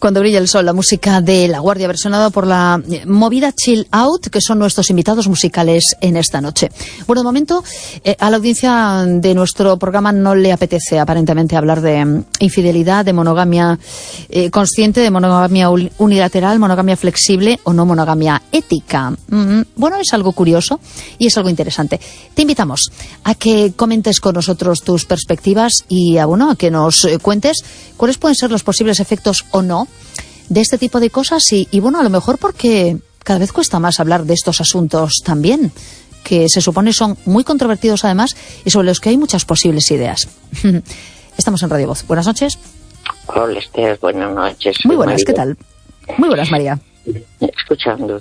Cuando brilla el sol, la música de La Guardia, versionada por la movida Chill Out, que son nuestros invitados musicales en esta noche. Bueno, de momento, a la audiencia de nuestro programa no le apetece aparentemente hablar de infidelidad, de monogamia consciente, de monogamia unilateral, monogamia flexible o no monogamia ética. Bueno, es algo curioso y es algo interesante. Te invitamos a que comentes con nosotros tus perspectivas y a que nos cuentes cuáles pueden ser los posibles efectos o no de este tipo de cosas y bueno, a lo mejor porque cada vez cuesta más hablar de estos asuntos también, que se supone son muy controvertidos además y sobre los que hay muchas posibles ideas. Estamos en Radio Voz. Buenas noches. Hola, Esther, buenas noches. Muy buenas, María. ¿Qué tal? Muy buenas, María. Escuchando.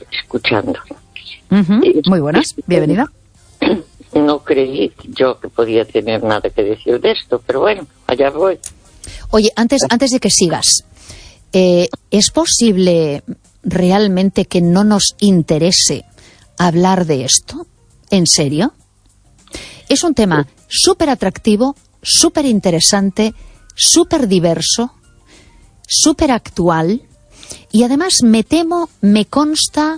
Muy buenas, bienvenida. No creí yo que podía tener nada que decir de esto, pero bueno, allá voy. Oye, antes de que sigas, ¿es posible realmente que no nos interese hablar de esto? ¿En serio? Es un tema súper atractivo, súper interesante, súper diverso, súper actual y además me temo, me consta,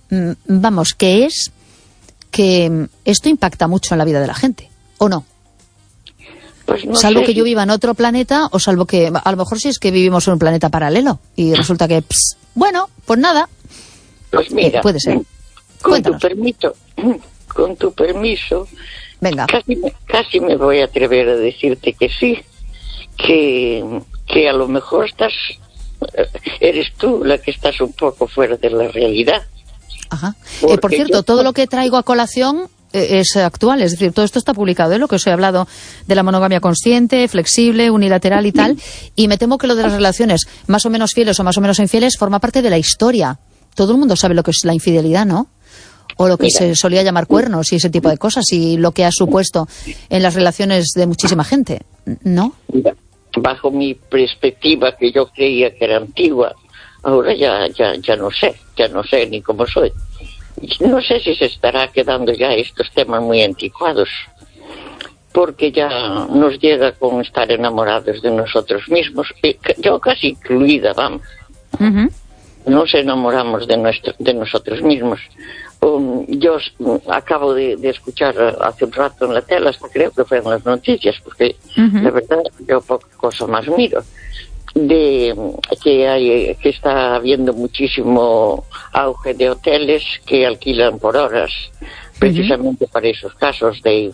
que esto impacta mucho en la vida de la gente, ¿o no? Pues no salvo sé. Que yo viva en otro planeta, o salvo que, a lo mejor sí es que vivimos en un planeta paralelo, y resulta que, bueno, pues nada. Pues mira, puede ser. Con tu permiso, venga. Casi me voy a atrever a decirte que sí, que a lo mejor eres tú la que estás un poco fuera de la realidad. Ajá. Por cierto, todo lo que traigo a colación es actual, es decir, todo esto está publicado, lo que os he hablado de la monogamia consciente, flexible, unilateral y tal, y me temo que lo de las relaciones más o menos fieles o más o menos infieles forma parte de la historia. Todo el mundo sabe lo que es la infidelidad, ¿no? O lo que se solía llamar cuernos y ese tipo de cosas, y lo que ha supuesto en las relaciones de muchísima gente, ¿no? Bajo mi perspectiva, que yo creía que era antigua, ahora ya no sé ni cómo soy. No sé si se estará quedando ya estos temas muy anticuados, porque ya nos llega con estar enamorados de nosotros mismos, yo casi incluida, vamos. Uh-huh. Nos enamoramos de nosotros mismos. Yo acabo de escuchar hace un rato en la tele, hasta creo que fue en las noticias, porque la verdad yo poca cosa más miro, de que está habiendo muchísimo auge de hoteles que alquilan por horas, precisamente para esos casos de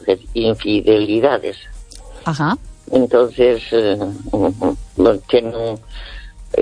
infidelidades. Ajá. Entonces